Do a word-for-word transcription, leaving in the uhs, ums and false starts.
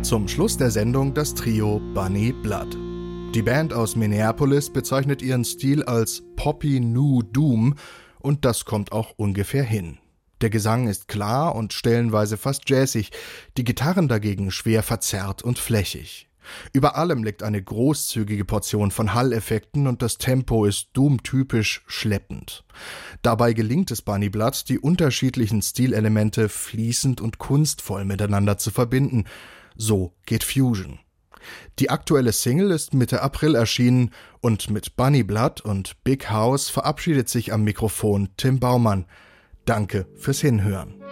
Zum Schluss der Sendung das Trio Bunny Blood. Die Band aus Minneapolis bezeichnet ihren Stil als Poppy Nu Doom und das kommt auch ungefähr hin. Der Gesang ist klar und stellenweise fast jazzig, die Gitarren dagegen schwer verzerrt und flächig. Über allem liegt eine großzügige Portion von Halleffekten und das Tempo ist Doom-typisch schleppend. Dabei gelingt es Bunny Blood, die unterschiedlichen Stilelemente fließend und kunstvoll miteinander zu verbinden. So geht Fusion. Die aktuelle Single ist Mitte April erschienen und mit Bunny Blood und Big House verabschiedet sich am Mikrofon Tim Baumann. Danke fürs Hinhören.